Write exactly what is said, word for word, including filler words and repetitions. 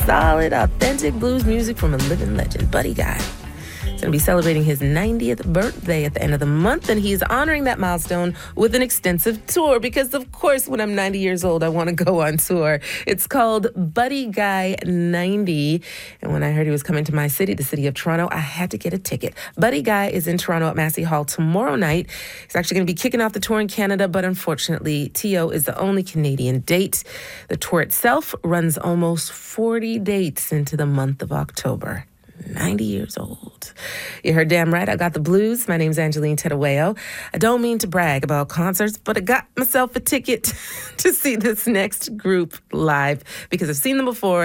solid, authentic blues music from a living legend, Buddy Guy. He's going to be celebrating his ninetieth birthday at the end of the month, and he's honoring that milestone with an extensive tour because, of course, when I'm ninety years old, I want to go on tour. It's called Buddy Guy ninety, and when I heard he was coming to my city, the city of Toronto, I had to get a ticket. Buddy Guy is in Toronto at Massey Hall tomorrow night. He's actually going to be kicking off the tour in Canada, but unfortunately, T O is the only Canadian date. The tour itself runs almost forty dates into the month of October. ninety years old. You heard damn right, I got the blues. My name's Angeline Tedaweo. I don't mean to brag about concerts, but I got myself a ticket to see this next group live because I've seen them before